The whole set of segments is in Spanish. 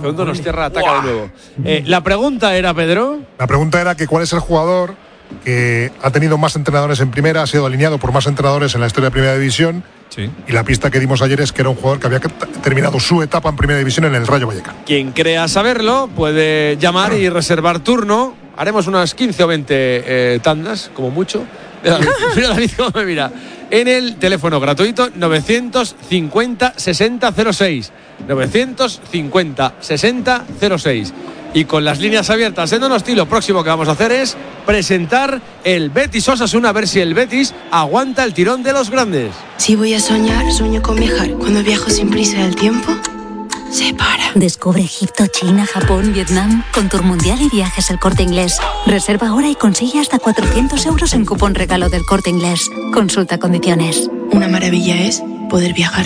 segundo Donostiarra ataca de nuevo. La pregunta era, Pedro. La pregunta era que cuál es el jugador que ha tenido más entrenadores en primera, ha sido alineado por más entrenadores en la historia de Primera División. Sí. Y la pista que dimos ayer es que era un jugador que había terminado su etapa en Primera División en el Rayo Vallecano. Quien crea saberlo puede llamar y reservar turno. Haremos unas 15 o 20 tandas, como mucho. Mira David cómo me mira. En el teléfono gratuito 950 60 06. 950 60 06. Y con las líneas abiertas en Donosti, lo próximo que vamos a hacer es presentar el Betis Osasuna, a ver si el Betis aguanta el tirón de los grandes. Si voy a soñar, sueño con viajar. Cuando viajo sin prisa, el tiempo se para. Descubre Egipto, China, Japón, Vietnam con Tour Mundial y Viajes El Corte Inglés. Reserva ahora y consigue hasta 400 euros en cupón regalo del Corte Inglés. Consulta condiciones. Una maravilla es poder viajar.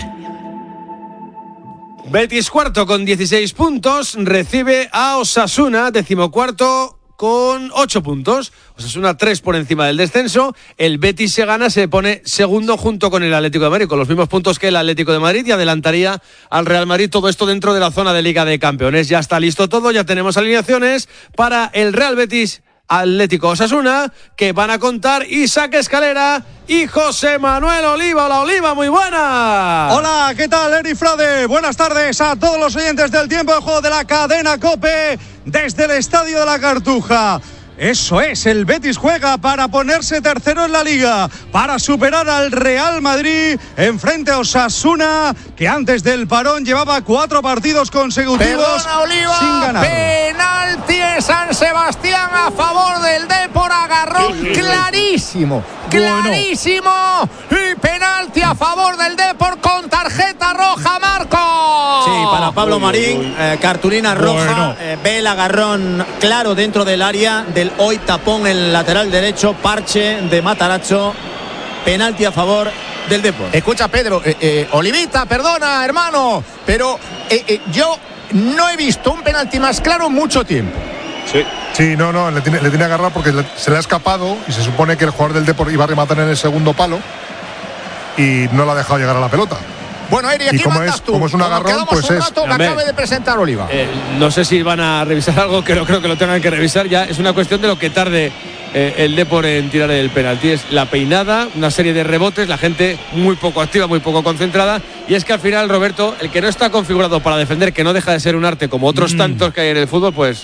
Betis cuarto con 16 puntos, recibe a Osasuna, decimocuarto con 8 puntos. Osasuna 3 por encima del descenso. El Betis se gana, se pone segundo junto con el Atlético de Madrid, con los mismos puntos que el Atlético de Madrid, y adelantaría al Real Madrid. Todo esto dentro de la zona de Liga de Campeones. Ya está listo todo, ya tenemos alineaciones para el Real Betis Atlético Osasuna, que van a contar Isaac Escalera y José Manuel Oliva. Hola, Oliva, muy buena. Hola, ¿qué tal, Eri Frade? Buenas tardes a todos los oyentes del Tiempo de Juego de la cadena COPE desde el Estadio de la Cartuja. Eso es, el Betis juega para ponerse tercero en la Liga, para superar al Real Madrid en frente a Osasuna, que antes del parón llevaba 4 partidos consecutivos. Perdona, Oliva, sin ganar. Penalti en San Sebastián a favor del Depor, agarrón clarísimo, clarísimo, y penalti a favor del Depor con tarjeta roja, Marco. Sí, para Pablo Marín, cartulina roja, ve el agarrón claro dentro del área del hoy tapón en el lateral derecho, Parche de Matarazzo, penalti a favor del Depor. Escucha, Pedro, Olivita, perdona, hermano, pero yo no he visto un penalti más claro en mucho tiempo. Sí, no, le tiene agarrado porque se le ha escapado y se supone que el jugador del Depor iba a rematar en el segundo palo y no le ha dejado llegar a la pelota. Bueno, Eri, aquí mandas tú. Como es un agarrón, pues un rato, que acabe de presentar Oliva. No sé si van a revisar algo, que no creo que lo tengan que revisar. Ya es una cuestión de lo que tarde el Depor en tirar el penalti. Es la peinada, una serie de rebotes, la gente muy poco activa, muy poco concentrada. Y es que al final, Roberto, el que no está configurado para defender, que no deja de ser un arte como otros tantos que hay en el fútbol, pues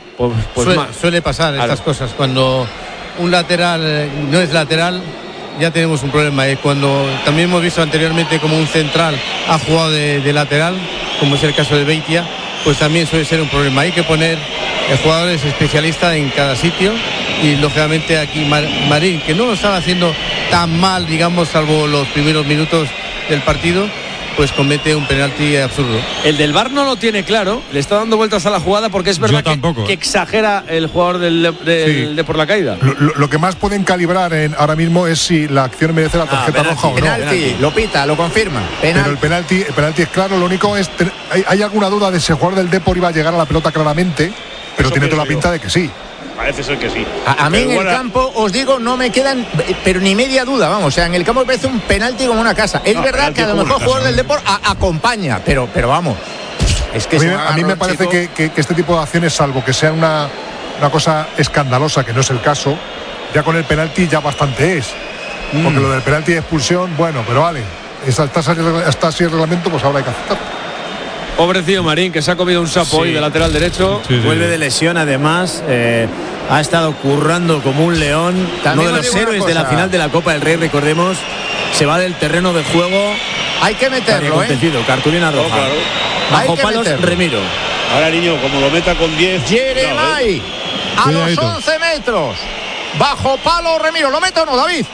suele pasar estas cosas. Cuando un lateral no es lateral, ya tenemos un problema. Cuando también hemos visto anteriormente como un central ha jugado de lateral, como es el caso de Beitia, pues también suele ser un problema. Hay que poner jugadores especialistas en cada sitio, y lógicamente aquí Marín, que no lo estaba haciendo tan mal, digamos, salvo los primeros minutos del partido, pues comete un penalti absurdo. El del VAR no lo tiene claro, le está dando vueltas a la jugada, porque es verdad que exagera el jugador de por la caída. Lo que más pueden calibrar ahora mismo es si la acción merece la tarjeta roja o no. Penalti, lo pita, lo confirma. Pero el penalti es claro. Lo único es, hay alguna duda de si el jugador del Depor iba a llegar a la pelota claramente, pero tiene toda la pinta de que sí. Parece ser que sí. A mí en el campo, os digo, no me quedan pero ni media duda, vamos. O sea, en el campo me parece un penalti como una casa. Es verdad que a lo mejor el jugador del Depor acompaña, pero vamos. Es que a mí me parece que este tipo de acciones, salvo que sea una cosa escandalosa, que no es el caso, ya con el penalti ya bastante es. Porque lo del penalti de expulsión, bueno, pero vale. Está así el reglamento, pues ahora hay que aceptarlo. Pobrecillo Marín, que se ha comido un sapo hoy de lateral derecho. Vuelve de lesión, además. Ha estado currando como un león. Uno de los héroes de la final de la Copa del Rey, recordemos, se va del terreno de juego. Hay que meterlo, cartulina roja. Claro. Bajo palos, Remiro. Ahora, niño, como lo meta con 10. Jeremai, a los 11 metros. Bajo palo, Remiro. ¿Lo mete o no, David?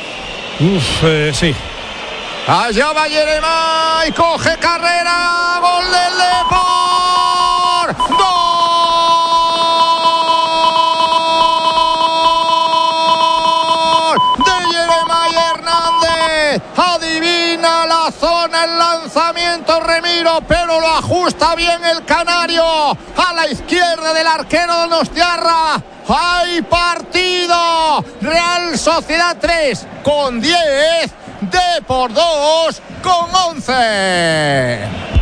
Sí. Allá va Jeremai, coge carrera, gol del Depor, gol de Jeremai Hernández, adivina la zona, el lanzamiento Remiro, pero lo ajusta bien el canario, a la izquierda del arquero Donostiarra. ¡Hay partido! Real Sociedad 3 con 10, Depor 2 con 11.